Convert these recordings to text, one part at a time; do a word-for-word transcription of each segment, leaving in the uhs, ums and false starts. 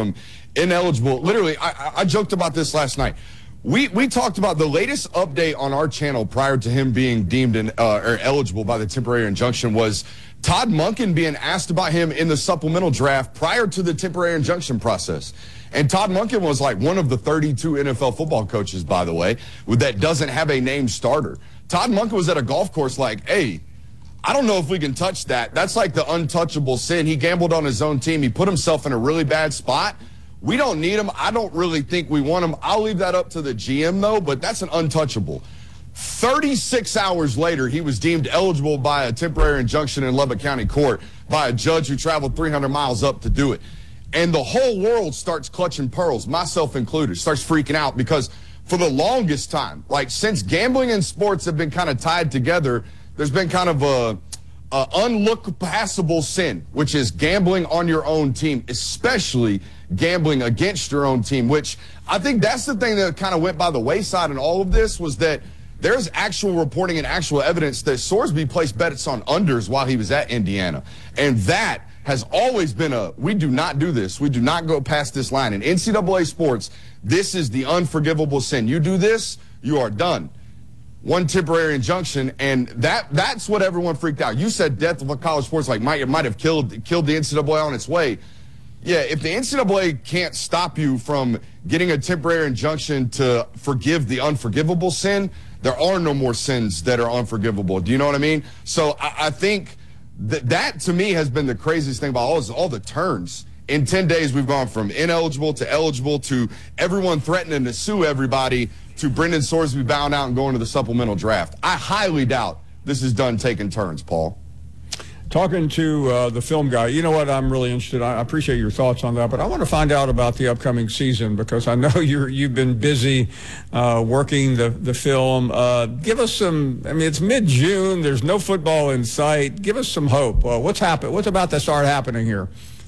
from ineligible. Literally, I, I joked about this last night. We we talked about the latest update on our channel prior to him being deemed in, uh, or eligible by the temporary injunction was Todd Monken being asked about him in the supplemental draft prior to the temporary injunction process. And Todd Monken was like one of the thirty-two N F L football coaches, by the way, that doesn't have a named starter. Todd Monken was at a golf course like, hey, I don't know if we can touch that. That's like the untouchable sin. He gambled on his own team. He put himself in a really bad spot. We don't need him. I don't really think we want him. I'll leave that up to the G M, though, but that's an untouchable. thirty-six hours later, he was deemed eligible by a temporary injunction in Lubbock County Court by a judge who traveled three hundred miles up to do it. And the whole world starts clutching pearls, myself included, starts freaking out because for the longest time, like since gambling and sports have been kind of tied together, there's been kind of a, a unlook-passable sin, which is gambling on your own team, especially gambling against your own team, which I think that's the thing that kind of went by the wayside in all of this was that there's actual reporting and actual evidence that Sorsby placed bets on unders while he was at Indiana. And that has always been a, we do not do this. We do not go past this line. In N C double A sports, this is the unforgivable sin. You do this, you are done. One temporary injunction, and that that's what everyone freaked out. You said death of college sports like might, it might have killed, killed the N C double A on its way. Yeah, if the N C double A can't stop you from getting a temporary injunction to forgive the unforgivable sin, there are no more sins that are unforgivable. Do you know what I mean? So I, I think that that, to me, has been the craziest thing about all this, all the turns. In ten days, we've gone from ineligible to eligible to everyone threatening to sue everybody to Brendan Sorsby bowing out and going to the supplemental draft. I highly doubt this is done taking turns, Paul. Talking to uh, the film guy, you know what, I'm really interested. I appreciate your thoughts on that, but I want to find out about the upcoming season because I know you're, you've been busy uh, working the, the film. Uh, give us some, I mean, it's mid-June. There's no football in sight. Give us some hope. Uh, what's happened? What's about to start happening here?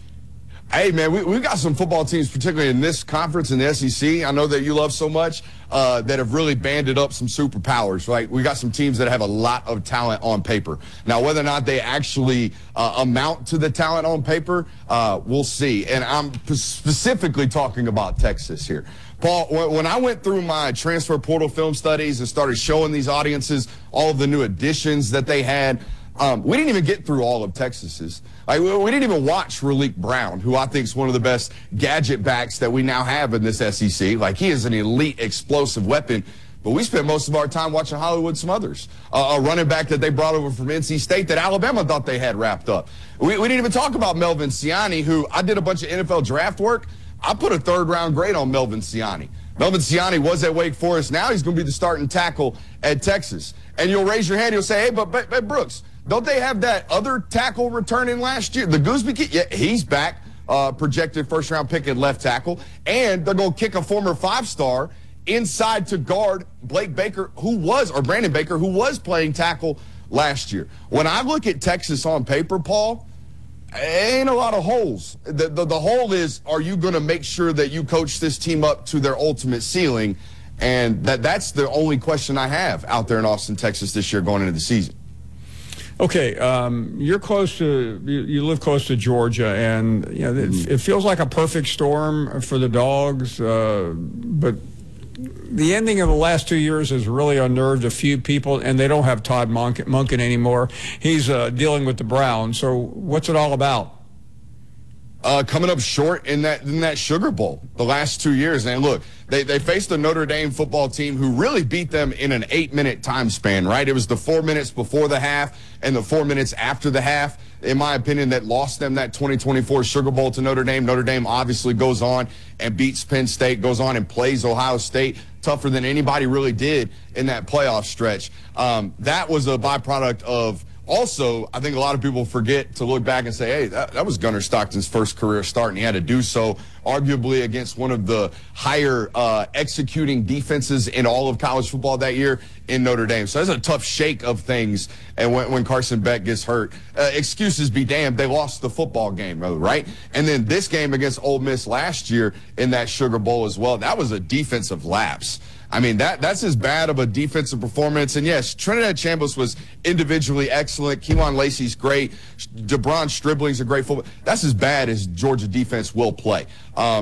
Hey, man, we, we've got some football teams, particularly in this conference in the S E C, I know that you love so much, uh, that have really banded up some superpowers, right? We got some teams that have a lot of talent on paper. Now, whether or not they actually uh, amount to the talent on paper, uh, we'll see. And I'm p- specifically talking about Texas here. Paul, when I went through my transfer portal film studies and started showing these audiences all of the new additions that they had, Um, we didn't even get through all of Texas's. Like, we, we didn't even watch Raleek Brown, who I think is one of the best gadget backs that we now have in this S E C. Like, he is an elite explosive weapon. But we spent most of our time watching Hollywood Smothers, uh, a running back that they brought over from N C State that Alabama thought they had wrapped up. We, we didn't even talk about Melvin Siani, who I did a bunch of N F L draft work. I put a third-round grade on Melvin Siani. Melvin Siani was at Wake Forest. Now he's going to be the starting tackle at Texas. And you'll raise your hand. You'll say, hey, but, but, but Brooks, don't they have that other tackle returning last year? The Gooseby kid? Yeah, he's back, uh, projected first-round pick at left tackle. And they're going to kick a former five-star inside to guard Blake Baker, who was, or Brandon Baker, who was playing tackle last year. When I look at Texas on paper, Paul, ain't a lot of holes. The, the, the hole is, are you going to make sure that you coach this team up to their ultimate ceiling? And that that's the only question I have out there in Austin, Texas this year going into the season. Okay, um, you're close to, you, you live close to Georgia, and you know, it, it feels like a perfect storm for the Dogs, uh, but the ending of the last two years has really unnerved a few people, and they don't have Todd Monken, Monken anymore. He's uh, dealing with the Browns. So what's it all about? Uh, coming up short in that in that Sugar Bowl the last two years. And look, they, they faced a Notre Dame football team who really beat them in an eight-minute time span, right? It was the four minutes before the half and the four minutes after the half, in my opinion, that lost them that twenty twenty-four Sugar Bowl to Notre Dame. Notre Dame obviously goes on and beats Penn State, goes on and plays Ohio State tougher than anybody really did in that playoff stretch. Um, that was a byproduct of also, I think a lot of people forget to look back and say, hey, that, that was Gunnar Stockton's first career start, and he had to do so arguably against one of the higher uh, executing defenses in all of college football that year in Notre Dame. So that's a tough shake of things. And when, when Carson Beck gets hurt, uh, excuses be damned, they lost the football game, right? And then this game against Ole Miss last year in that Sugar Bowl as well, that was a defensive lapse. I mean, that that's as bad of a defensive performance. And, yes, Trinidad Chambliss was individually excellent. Kewan Lacey's great. DeBron Stribling's a great football. That's as bad as Georgia defense will play. Um,